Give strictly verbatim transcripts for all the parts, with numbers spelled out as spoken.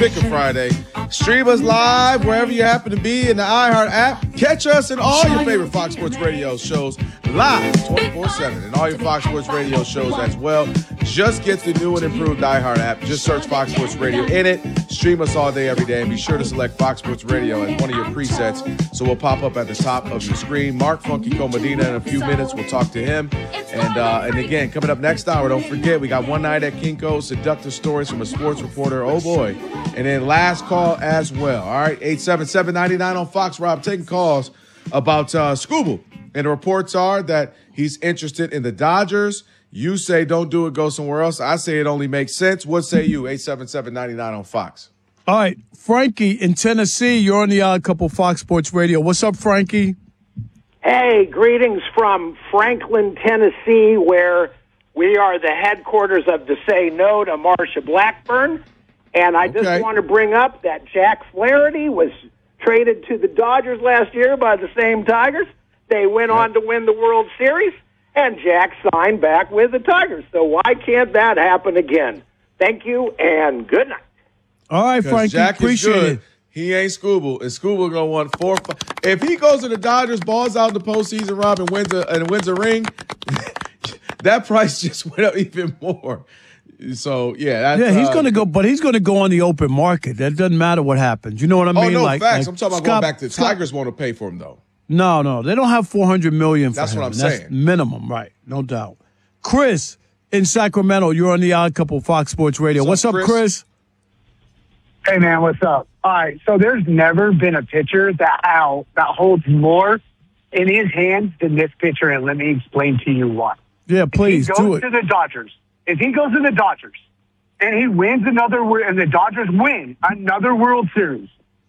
Pick a Friday. Stream us live wherever you happen to be in the iHeart app. Catch us in all your favorite Fox Sports Radio shows live twenty-four seven and all your Fox Sports Radio shows as well. Just get the new and improved iHeart app. Just search Fox Sports Radio in it. Stream us all day, every day, and be sure to select Fox Sports Radio as one of your presets so we'll pop up at the top of your screen. Mark Funky Comedina in a few minutes. We'll talk to him. And uh, and again, coming up next hour, don't forget, we got One Night at Kinko's, seductive stories from a sports reporter. Oh, boy. And then last call as well. All right, eight seven seven, nine nine on Fox. Rob, taking calls about uh, Scooble. And the reports are that he's interested in the Dodgers. You say don't do it, go somewhere else. I say it only makes sense. What say you? eight seven seven, nine nine on Fox. All right, Frankie in Tennessee, you're on the Odd Couple Fox Sports Radio. What's up, Frankie? Hey, greetings from Franklin, Tennessee, where we are the headquarters of the Say No to Marsha Blackburn. And I just Okay. want to bring up that Jack Flaherty was traded to the Dodgers last year by the same Tigers. They went Yep. on to win the World Series, and Jack signed back with the Tigers. So why can't that happen again? Thank you, and good night. All right, Frankie, Jack is appreciate good. it. He ain't Scooble, and Scooble gonna want four. Five. If he goes to the Dodgers, balls out in the postseason, Rob, and wins a and wins a ring, that price just went up even more. So yeah, that's, Yeah, he's uh, going to go, but he's going to go on the open market. That doesn't matter what happens. You know what I Oh mean? no, like, facts. like I'm talking about Scott- going back to Scott- Tigers. Want to pay for him though? No, no, they don't have four hundred million dollars for That's him. what I'm That's saying. minimum, right? No doubt. Chris in Sacramento, you're on the Odd Couple Fox Sports Radio. What's, What's up, up, Chris? Chris? Hey, man, what's up? All right, so there's never been a pitcher that how that holds more in his hands than this pitcher, and let me explain to you why. Yeah, please if he do goes it. to the Dodgers, if he goes to the Dodgers and he wins another, wor- and the Dodgers win another World Series,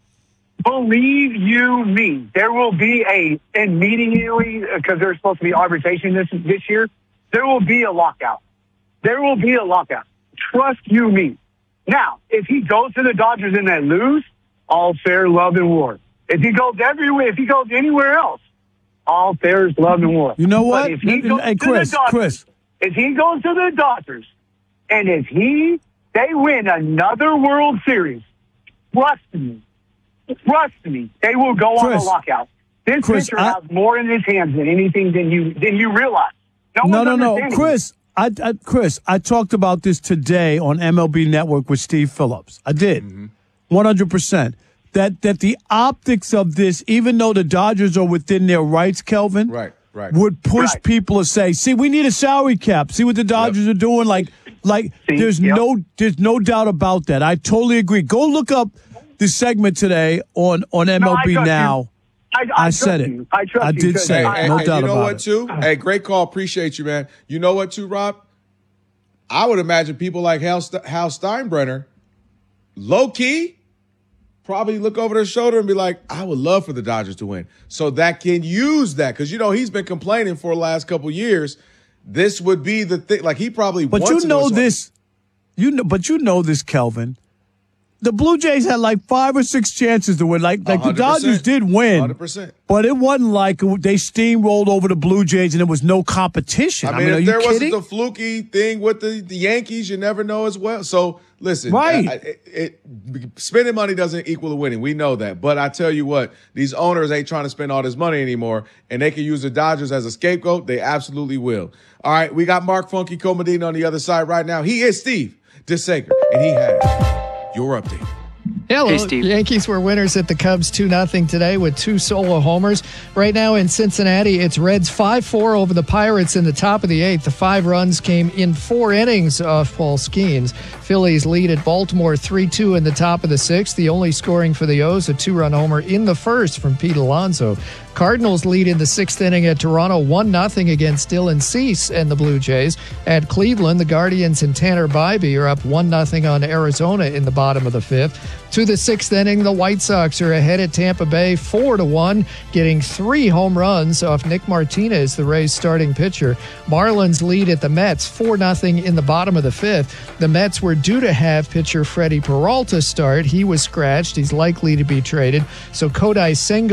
believe you me, there will be a immediately because there's supposed to be arbitration this this year. There will be a lockout. There will be a lockout. Trust you me. Now, if he goes to the Dodgers and they lose, all fair, love, and war. If he goes everywhere, if he goes anywhere else, all fair is love and war. You know But what? if he goes Hey, to Chris, the Dodgers, Chris. if he goes to the Dodgers, and if he they win another World Series, trust me, trust me, they will go on Chris, a lockout. This Chris, pitcher I- has more in his hands than anything than you than you realize. No, No, one's no, no, understanding. Chris. I, I, Chris, I talked about this today on M L B Network with Steve Phillips. I did, one hundred percent. That that the optics of this, even though the Dodgers are within their rights, Kelvin, Right, right. would push Right. people to say, "See, we need a salary cap. See what the Dodgers are doing." Like, like See, there's yep. no, there's no doubt about that. I totally agree. Go look up the segment today on on M L B No, I trust Now. you. I, I, I trust said it. you. I trust I you did because say it. I- No hey, doubt you know about what, it. too? Hey, great call. Appreciate you, man. You know what, too, Rob? I would imagine people like Hal, St- Hal Steinbrenner, low key, probably look over their shoulder and be like, I would love for the Dodgers to win. So that can use that. Because, you know, he's been complaining for the last couple years. This would be the thing. Like, he probably But wants you to know win something. this, you know, but you know this, Kelvin. The Blue Jays had like five or six chances to win. Like, like the one hundred percent. Dodgers did win, one hundred percent. but it wasn't like they steamrolled over the Blue Jays and there was no competition. I mean, are if you there kidding? wasn't the fluky thing with the, the Yankees, you never know as well. So, listen, Right. I- I- it, it, spending money doesn't equal the winning. We know that. But I tell you what, these owners ain't trying to spend all this money anymore, and they can use the Dodgers as a scapegoat. They absolutely will. All right, we got Mark Funky Comedina on the other side right now. He is Steve DeSager, and he has your update. Hello. Hey, Steve. Yankees were winners at the Cubs two nothing today with two solo homers. Right now in Cincinnati, it's Reds five four over the Pirates in the top of the eighth. The five runs came in four innings off Paul Skeens. Phillies lead at Baltimore three two in the top of the sixth. The only scoring for the O's, a two-run homer in the first from Pete Alonso. Cardinals lead in the sixth inning at Toronto one nothing against Dylan Cease and the Blue Jays. At Cleveland, the Guardians and Tanner Bybee are up one nothing on Arizona in the bottom of the fifth. To the sixth inning, the White Sox are ahead at Tampa Bay four to one, getting three home runs off Nick Martinez, the Rays' starting pitcher. Marlins lead at the Mets four nothing in the bottom of the fifth. The Mets were due to have pitcher Freddie Peralta start. He was scratched. He's likely to be traded. So Kodai Senga